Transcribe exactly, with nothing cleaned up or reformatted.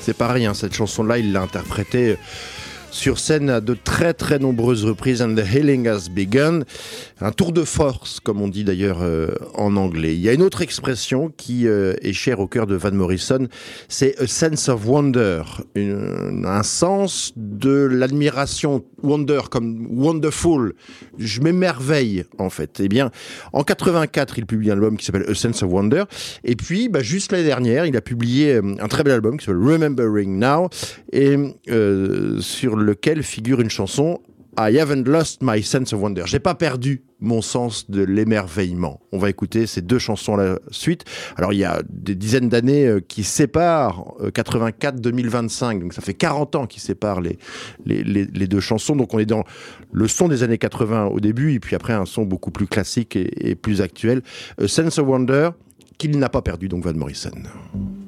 c'est pas rien, cette chanson-là, il l'a interprétée sur scène à de très très nombreuses reprises. And the healing has begun. Un tour de force, comme on dit d'ailleurs euh, en anglais. Il y a une autre expression qui euh, est chère au cœur de Van Morrison, c'est a sense of wonder, une, un sens de l'admiration, wonder comme wonderful, je m'émerveille en fait. Eh bien, en quatre-vingt-quatre, il publie un album qui s'appelle A Sense of Wonder, et puis bah, juste l'année dernière, il a publié un très bel album qui s'appelle Remembering Now, et euh, sur lequel figure une chanson I haven't lost my sense of wonder. J'ai pas perdu mon sens de l'émerveillement. On va écouter ces deux chansons à la suite. Alors, il y a des dizaines d'années qui séparent quatre-vingt-quatre deux mille vingt-cinq. Donc, ça fait quarante ans qui séparent les, les, les, les deux chansons. Donc, on est dans le son des années quatre-vingts au début et puis après un son beaucoup plus classique et, et plus actuel. A Sense of Wonder qu'il n'a pas perdu, donc Van Morrison.